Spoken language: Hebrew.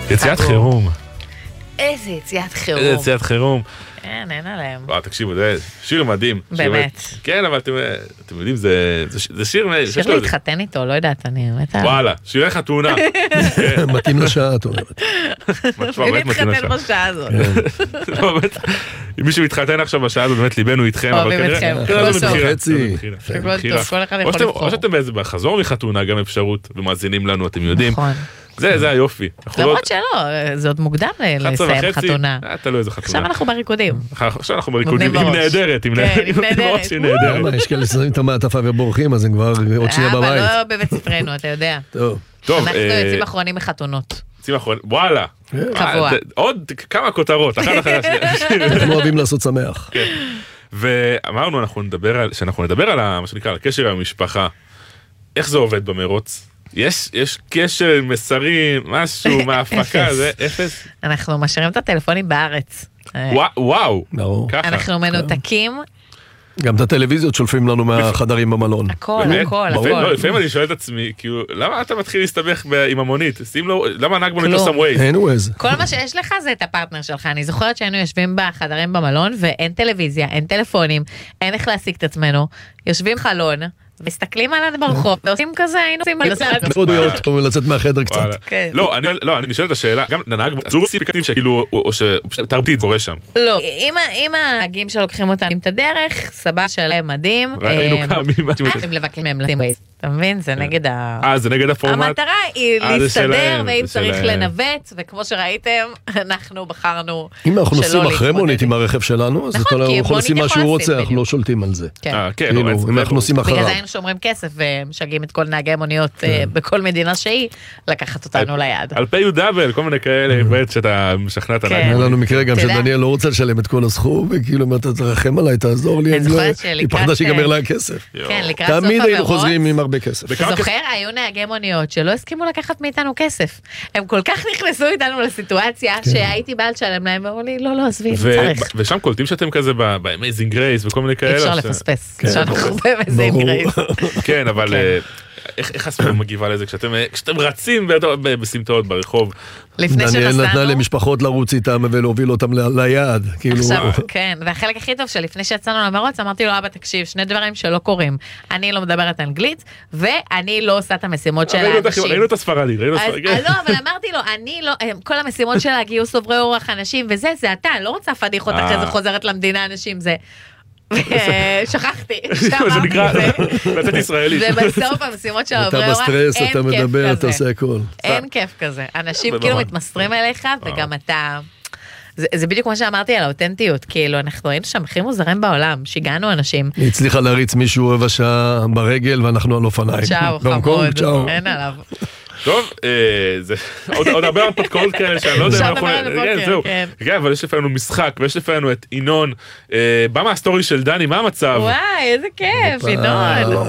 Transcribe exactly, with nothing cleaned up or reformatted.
יציאת חירום. איזה יציאת חירום. איזה יציאת חירום. אין, אין עליהם. וואו, תקשיבו, זה שיר מדהים. באמת. כן, אבל אתם יודעים, זה שיר... שיר להתחתן איתו, לא יודעת, אני... וואלה, שירי חתונה. מתאים לשעה, את אומרת. מי מתחתן בשעה הזאת? אם מישהו מתחתן עכשיו בשעה הזאת, באמת ליבנו איתכם. אוהבים אתכם. כל חצי. כל אחד יכול לבחור. או שאתם באיזה בחזור מחתונה, גם אפשרות, ומאזינים לנו, אתם יודעים. נכון. זה, זה היופי. למרות שלא, זה עוד מוקדם לסיים חתונה. תלוי איזה חתונה. עכשיו אנחנו בריקודים. עכשיו אנחנו בריקודים, עם נהדרת. כן, עם נהדרת. יש כאלה שמים את המעטפה ובורחים, אז הם כבר עוד שנייה בבית. אבל לא בבית ספרנו, אתה יודע. טוב. אנחנו יוצאים אחרונים מחתונות. יוצאים אחרונים, וואלה. קבוע. עוד כמה כותרות, אחת אחרי השנייה. אנחנו אוהבים לעשות שמח. ואמרנו, שאנחנו נדבר על מה שנקרא, על הקשר עם המשפחה. איך זה עובד במרוץ? יש, יש קשר, מסרים, משהו, מההפקה, זה אפס? אנחנו משאירים את הטלפונים בארץ. וואו, אנחנו מנותקים. גם את הטלוויזיות שולפים לנו מהחדרים במלון. הכל, הכל, הכל. לא, לפעמים אני שואל את עצמי, כאילו, למה אתה מתחיל להסתבך עם המונית? שים לו, למה הנהג מונית לא שם ווייז? אין ווייז. כל מה שיש לך זה את הפרטנר שלך. אני זוכרת שהיינו יושבים בחדרים במלון, ואין טלוויזיה, אין טלפונים, אין איך להשיג את עצמנו. יושבים חלון, מסתכלים עלינו ברחוב, ועושים כזה, היינו עושים לצאת. מאוד להיות, או לצאת מהחדר קצת. לא, אני נשאל את השאלה, גם לנהג, זו סיפיקטים שכאילו, או שתרבותית קורה שם. לא, אם הנהגים שלוקחים אותם את הדרך, סבבה שלהם מדהים. ראינו כמה. הם לבקים מהם לשים בייס. אתה מבין? זה נגד ה... אה, זה נגד הפורמט? המטרה היא להסתדר, ואם צריך לנווט, וכמו שראיתם, אנחנו בחרנו אם אנחנו נוסעים אחרי מונית עם הרכב שלנו, אז הוא יכול לשים מה שהוא רוצה, אנחנו לא שולטים על זה. כן, אם אנחנו נוסעים אחריו. בגלל זה היינו שומרים כסף, ומשגעים את כל נהגי מוניות בכל מדינה שהיא, לקחת אותנו ליד. על פי יו דאבל, כל מיני כאלה, בעת שאתה משכנע את הנהג. היה לנו מקרה גם שדניאל לא רוצה לשלם את כל הסכום, וכאילו אם אתה תרחם עליי, תעזור לי, היא פחדה שיגמר לה הכסף. תמיד היינו חוזרים עם הרבה כסף. זוכר, היו נהגי מוניות שלא הסכימו לקחת מאיתנו כסף. הם כל כך נכנסו איתנו לסיטואציה שהייתי באה לשלם להם, ואמרו לי, לא, לא, עזבי, צריך. ושם קולטים שאתם כזה ב-Amazing Grace וכל מיני כאלה. אפשר לפספס, שאנחנו ב-Amazing Grace. כן, אבל איך הספר מגיבה לזה כשאתם רצים בסמטאות ברחוב? לפני שנסענו... דניאל נתנה למשפחות לרוץ איתם ולהוביל אותם ליעד. עכשיו, כן, והחלק הכי טוב שלפני שיצאנו למרוץ, אמרתי לו, אבא, תקשיב, שני דברים שלא קורים. אני לא מדברת אנגלית, ואני לא עושה את המשימות של האנשים. ראינו את הספרדי, ראינו את הספרדי. לא, אבל אמרתי לו, אני לא, כל המשימות של הגיוס עוברי אורח אנשים, וזה, זה אתה, לא רוצה פדיחות אחרי זה חוזרת למדינה אנשים, זה... שכחתי, זה נקרא, לצאת ישראלי. ובסוף המשימות של העוברי אורח, אתה בסטרס, אתה מדבר, אתה עושה הכל. אין כיף כזה. אנשים כאילו מתמסרים אליך, וגם אתה... זה בדיוק כמו שאמרתי על האותנטיות, כאילו אנחנו היינו שם הכי מוזרים בעולם, שיגענו אנשים. היא הצליחה להריץ מישהו רבע שעה ברגל, ואנחנו על אופניים. צ'או, חמוד, אין עליו. טוב, עוד הרבה הרפתקאות כאלה שאני לא יודע אפשר לדבר על הבוקר, כן. כן, אבל יש לפנינו משחק, ויש לפנינו את אינון, בא מהסטורי של דני, מה המצב? וואי, איזה כיף, אינון.